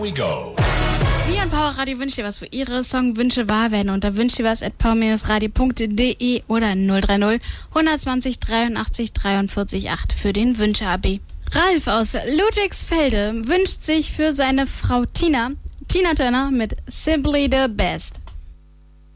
we go. Sie an Power Radio wünscht dir was, wo Ihre Songwünsche wahr werden. Unter wünscht-dir-was@power-radio.de oder 030 120 83 43 8 für den Wünsche-AB. Ralf aus Ludwigsfelde wünscht sich für seine Frau Tina Turner mit Simply the Best.